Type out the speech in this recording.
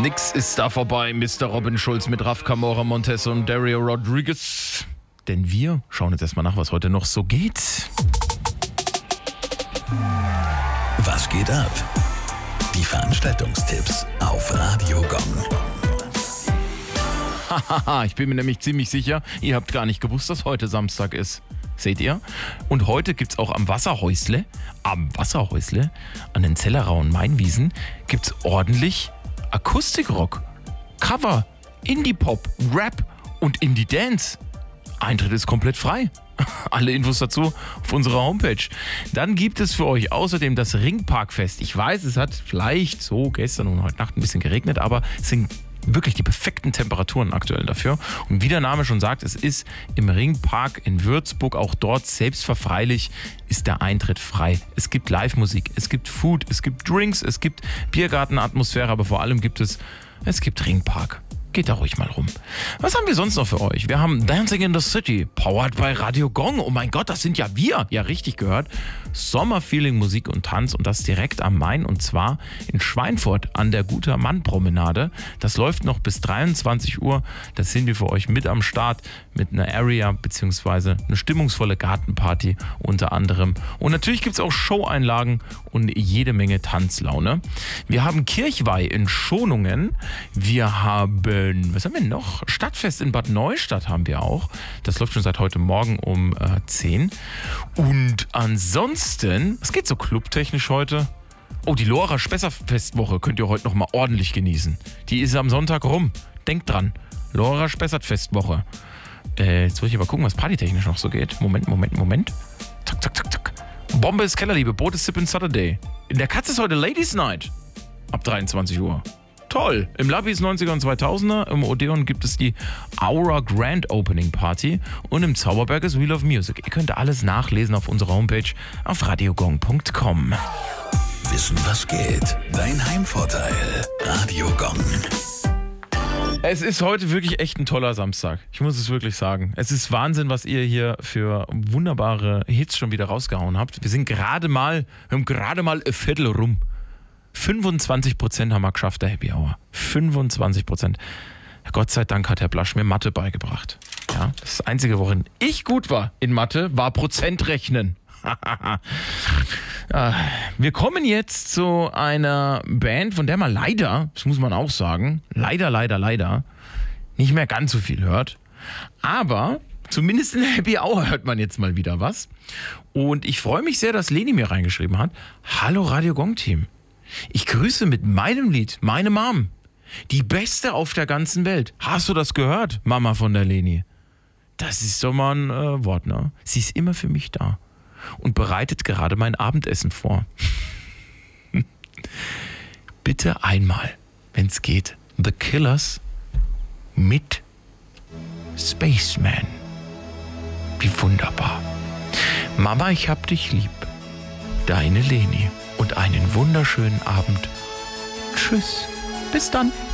Nix ist da vorbei, Mr. Robin Schulz mit Raf Camora Montez und Dario Rodriguez. Denn wir schauen jetzt erstmal nach, was heute noch so geht. Was geht ab? Die Veranstaltungstipps auf Radio Gong. Hahaha, ich bin mir nämlich ziemlich sicher, ihr habt gar nicht gewusst, dass heute Samstag ist. Seht ihr? Und heute gibt's auch am Wasserhäusle, an den Zellerauen Mainwiesen, gibt's ordentlich Akustikrock, Cover, Indie-Pop, Rap und Indie-Dance. Eintritt ist komplett frei. Alle Infos dazu auf unserer Homepage. Dann gibt es für euch außerdem das Ringparkfest. Ich weiß, es hat vielleicht so gestern und heute Nacht ein bisschen geregnet, aber es sind wirklich die perfekten Temperaturen aktuell dafür. Und wie der Name schon sagt, es ist im Ringpark in Würzburg. Auch dort selbstverfreilich ist der Eintritt frei. Es gibt Live-Musik, es gibt Food, es gibt Drinks, es gibt Biergartenatmosphäre, aber vor allem gibt es Ringpark. Geht da ruhig mal rum. Was haben wir sonst noch für euch? Wir haben Dancing in the City, powered by Radio Gong. Oh mein Gott, das sind ja wir. Ja, richtig gehört. Sommerfeeling, Musik und Tanz und das direkt am Main und zwar in Schweinfurt an der Guter-Mann-Promenade. Das läuft noch bis 23 Uhr. Da sind wir für euch mit am Start mit einer Area bzw. eine stimmungsvolle Gartenparty unter anderem. Und natürlich gibt es auch Showeinlagen und jede Menge Tanzlaune. Wir haben Kirchweih in Schonungen. Wir haben, was haben wir noch? Stadtfest in Bad Neustadt haben wir auch. Das läuft schon seit heute Morgen um 10. Und ansonsten, was geht so clubtechnisch heute? Oh, die Lora Spessartfestwoche könnt ihr heute noch mal ordentlich genießen. Die ist am Sonntag rum. Denkt dran. Lora Spessartfestwoche. Jetzt will ich aber gucken, was partytechnisch noch so geht. Moment. Zack. Bombe ist Kellerliebe, Boot ist Sippin' Saturday. In der Katze ist heute Ladies Night. Ab 23 Uhr. Toll. Im Labby ist 90er und 2000er. Im Odeon gibt es die Aura Grand Opening Party. Und im Zauberberg ist Wheel of Music. Ihr könnt alles nachlesen auf unserer Homepage auf radiogong.com. Wissen, was geht? Dein Heimvorteil. Radio Gong. Es ist heute wirklich echt ein toller Samstag. Ich muss es wirklich sagen. Es ist Wahnsinn, was ihr hier für wunderbare Hits schon wieder rausgehauen habt. Wir haben gerade mal ein Viertel rum. 25% haben wir geschafft, der Happy Hour. 25%. Gott sei Dank hat Herr Blasch mir Mathe beigebracht. Ja, das Einzige, worin ich gut war in Mathe, war Prozentrechnen. Wir kommen jetzt zu einer Band, von der man leider, das muss man auch sagen, leider nicht mehr ganz so viel hört. Aber zumindest in der Happy Hour hört man jetzt mal wieder was. Und ich freue mich sehr, dass Leni mir reingeschrieben hat. Hallo Radio Gong Team. Ich grüße mit meinem Lied meine Mom. Die beste auf der ganzen Welt. Hast du das gehört, Mama von der Leni? Das ist doch mal ein Wort, ne? Sie ist immer für mich da. Und bereitet gerade mein Abendessen vor. Bitte einmal, wenn es geht, The Killers mit Spaceman. Wie wunderbar. Mama, ich hab dich lieb. Deine Leni. Und einen wunderschönen Abend. Tschüss. Bis dann.